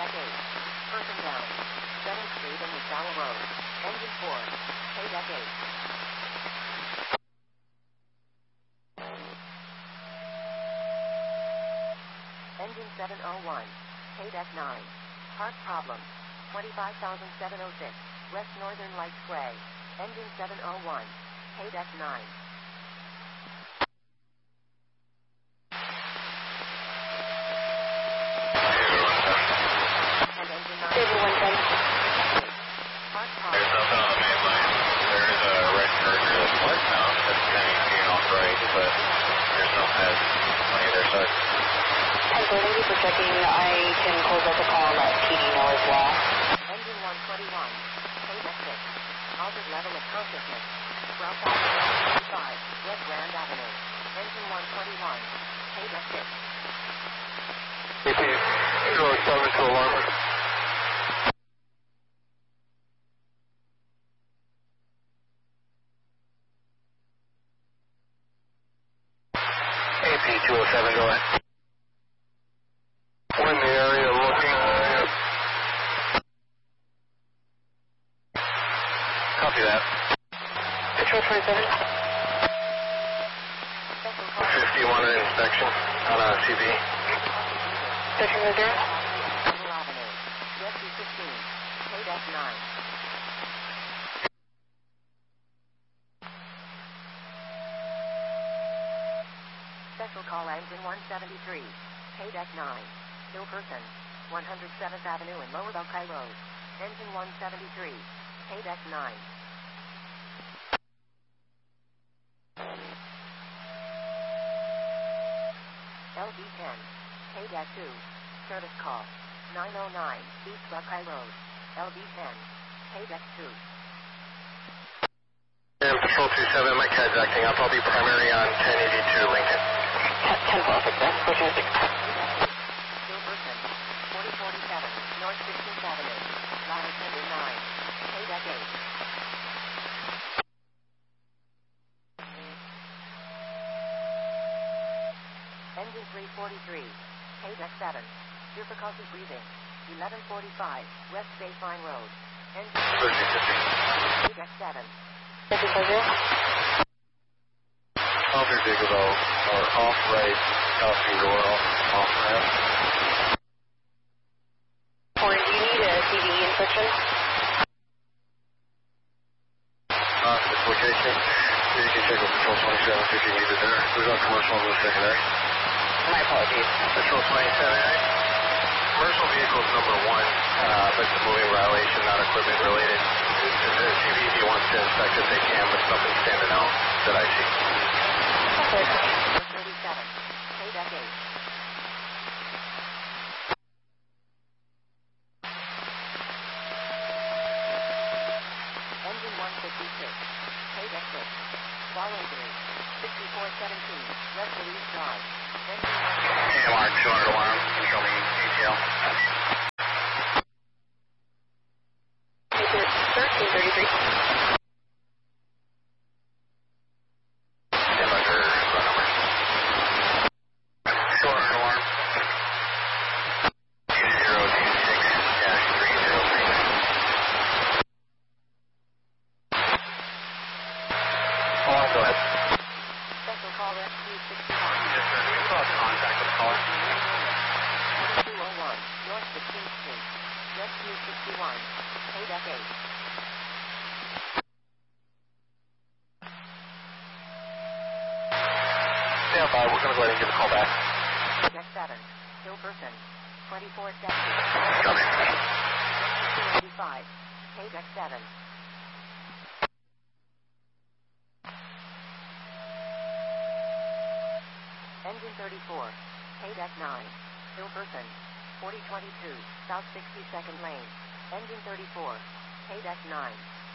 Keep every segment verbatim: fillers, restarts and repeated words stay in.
deck eight. Person down. seventh Street and McDowell Road. Engine four. K deck eight. Engine seven oh one. K deck nine. Part problem. twenty-five thousand seven hundred six. West Northern Lights Way. Engine seven oh one. K deck nine. And engine nine. one ten. Part problem. There's nothing on the main line. There is a red Charger that's northbound that's ten eighteen off right, but there's no head on either side. And so thank you for checking. I can close out the call and let P D know as well. Engine one twenty-one. K deck six. Altered level of consciousness. Ralph twenty-five. West Grand Avenue. Engine one twenty-one. K deck six. A P zero seven to alarm. A P two oh seven, go ahead. We're in the area looking. Copy that. Control twenty-seven. fifty-one an inspection on a C B. Section zero. Avenue. West two fifteen. K deck nine. Special call engine one seventy-three. K deck nine. Still person. one hundred seventh Avenue and Lower Belkai Road. Engine one seventy-three. K deck nine. L D ten. K deck two. Service call. nine oh nine. East Belkai Road. L D ten. K deck two. And Patrol two seven, my CAD's acting up. I'll be primary on ten eighty-two Lincoln. ten twelve, exact. Pushing six. Still person. forty forty-seven. North sixteenth Avenue. Ladder tender nine. K deck eight. Engine three forty-three. K deck seven. Difficulty breathing. eleven forty-five. West Baseline Road. Engine thirty fifty. K deck seven. Section zero. Alter Digable, or off right, Kelsey Royal, off ramp. Or do you need a C V E inspection? Uh, this location, you can check with Patrol twenty-seven if you need it there. There's no commercial in the secondary. My apologies. Patrol twenty-seven, commercial vehicles number one, uh, but it's a moving violation, not equipment related. If the C V D wants to inspect it, they can, but something standing out that I see. Okay. thirty-seven. K deck eight. Engine one fifty-six. K deck six. Follow three. sixty-four seventeen. West Louise Drive. Engine one fifty-six. A M R two hundred alarm, controlling detail. thirteen thirty-three. Special call rescue sixty-one. Yes, sir. Do we still have contact with the caller? two oh one. North sixteenth Street. Rescue sixty-one. K deck eight. Stand by. We're going to go ahead and give a call back. Deck seven. Still person. twenty-four seventy. Copy. two eighty-five. K deck seven. Engine thirty-four. K deck nine. Still person. forty twenty-two. South sixty-second lane. Engine thirty-four. K deck nine.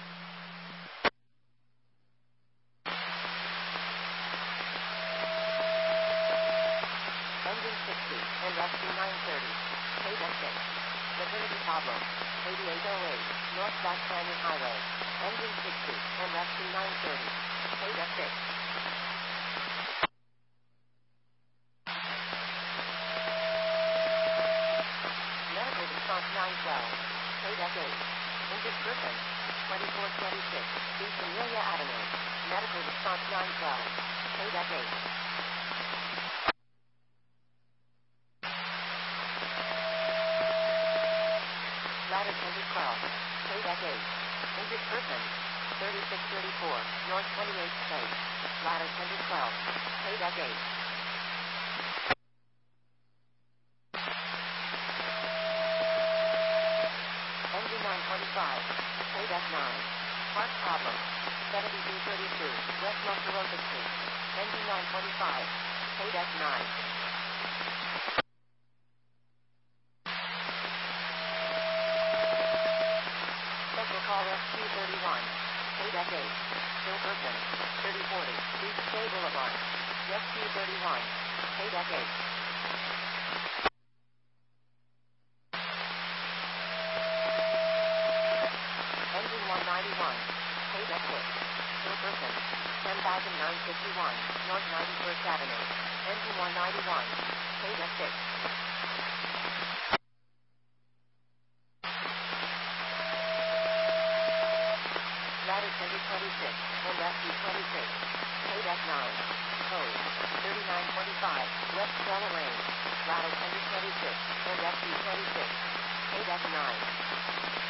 Engine sixty. And rescue nine thirty. K deck six. Maternity problem. eighty-eight oh eight. North Black Canyon Highway. Engine sixty. And rescue nine thirty. K deck six. Medical response nine twelve. K-Deck eight. Injured person. twenty-four twenty-six. East Amelia Avenue. Medical response nine twelve. K-Deck eight. Ladder tender twelve. K-Deck eight. Injured person. thirty-six thirty-four. North twenty-eighth Place. Ladder tender twelve. K-Deck eight. Engine nine twenty-five. K-Deck nine. Part problem. seventy-two thirty-two. West Monterosa Street. Engine nine twenty-five. K-Deck nine. Special call S Q thirty-one. K-Deck eight. Still person. thirty forty. East Bay Boulevard. S Q thirty-one. K-Deck eight. Engine one ninety-one. K-Deck six. Still person. ten thousand nine hundred fifty-one. North ninety-first Avenue. Engine one ninety-one. K-Deck six. Ladder tender twenty-six. And S Q twenty-six. K-Deck nine. Code. thirty-nine twenty-five. West Stella Range. Ladder tender twenty-six. And S Q twenty-six. K-Deck nine.